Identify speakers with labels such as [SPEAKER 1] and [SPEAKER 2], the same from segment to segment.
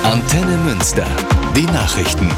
[SPEAKER 1] Antenne Münster. Die Nachrichten.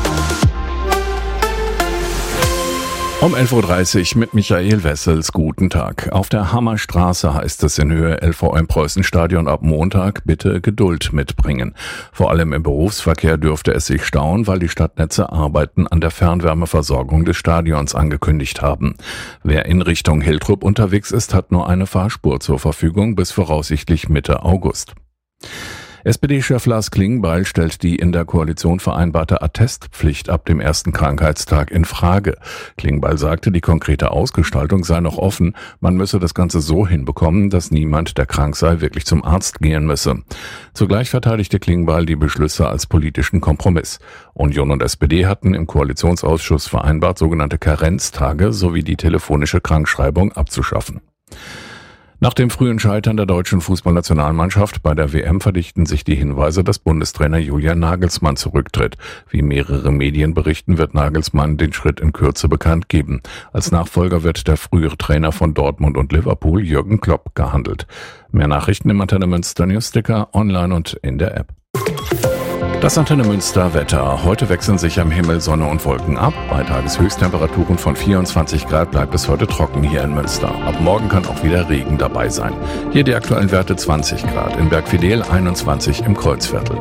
[SPEAKER 2] Um 11.30 Uhr mit Michael Wessels. Guten Tag. Auf der Hammerstraße heißt es in Höhe LVM Preußenstadion ab Montag bitte Geduld mitbringen. Vor allem im Berufsverkehr dürfte es sich stauen, weil die Stadtnetze Arbeiten an der Fernwärmeversorgung des Stadions angekündigt haben. Wer in Richtung Hiltrup unterwegs ist, hat nur eine Fahrspur zur Verfügung bis voraussichtlich Mitte August. SPD-Chef Lars Klingbeil stellt die in der Koalition vereinbarte Attestpflicht ab dem ersten Krankheitstag in Frage. Klingbeil sagte, die konkrete Ausgestaltung sei noch offen. Man müsse das Ganze so hinbekommen, dass niemand, der krank sei, wirklich zum Arzt gehen müsse. Zugleich verteidigte Klingbeil die Beschlüsse als politischen Kompromiss. Union und SPD hatten im Koalitionsausschuss vereinbart, sogenannte Karenztage sowie die telefonische Krankschreibung abzuschaffen. Nach dem frühen Scheitern der deutschen Fußballnationalmannschaft bei der WM verdichten sich die Hinweise, dass Bundestrainer Julian Nagelsmann zurücktritt. Wie mehrere Medien berichten, wird Nagelsmann den Schritt in Kürze bekannt geben. Als Nachfolger wird der frühere Trainer von Dortmund und Liverpool, Jürgen Klopp, gehandelt. Mehr Nachrichten im Antenne Münster Newsticker, online und in der App. Das Antenne Münster Wetter. Heute wechseln sich am Himmel Sonne und Wolken ab. Bei Tageshöchsttemperaturen von 24 Grad bleibt es heute trocken hier in Münster. Ab morgen kann auch wieder Regen dabei sein. Hier die aktuellen Werte 20 Grad, in Bergfidel 21 im Kreuzviertel.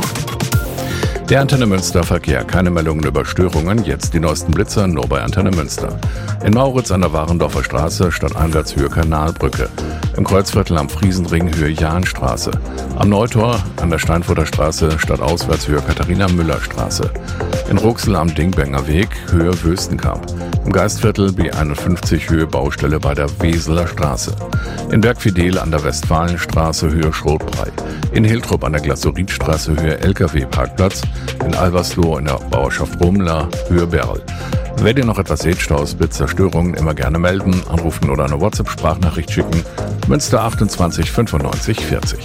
[SPEAKER 2] Der Antenne Münster Verkehr. Keine Meldungen über Störungen. Jetzt die neuesten Blitzer nur bei Antenne Münster. In Mauritz an der Warendorfer Straße stadteinwärts Höhe Kanalbrücke. Im Kreuzviertel am Friesenring Höhe Jahnstraße. Am Neutor an der Steinfurter Straße stadtauswärts Höhe Katharina-Müller-Straße. In Ruxel am Dingbenger Weg Höhe Wöstenkamp. Im Geistviertel B51 Höhe Baustelle bei der Weseler Straße. In Bergfidel an der Westfalenstraße Höhe Schrotbrei. In Hiltrup an der Glasuritstraße Höhe LKW-Parkplatz. In Albersloh in der Bauerschaft Rumler Höhe Berl. Wenn ihr noch etwas seht, Staus, Blitzer, Störungen, immer gerne melden, anrufen oder eine WhatsApp-Sprachnachricht schicken. Münster 28 95 40.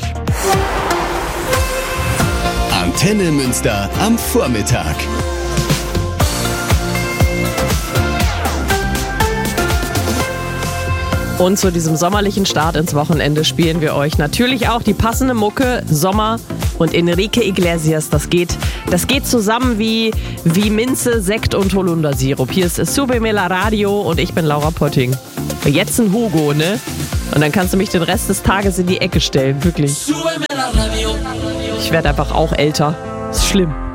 [SPEAKER 1] Antenne Münster am Vormittag.
[SPEAKER 3] Und zu diesem sommerlichen Start ins Wochenende spielen wir euch natürlich auch die passende Mucke Sommer und Enrique Iglesias. Das geht zusammen wie Minze, Sekt und Holundersirup. Hier ist Subemela Radio und ich bin Laura Potting. Jetzt ein Hugo, ne? Und dann kannst du mich den Rest des Tages in die Ecke stellen, wirklich. Ich werde einfach auch älter. Ist schlimm.